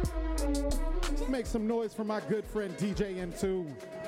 Make some noise for my good friend DJ N2.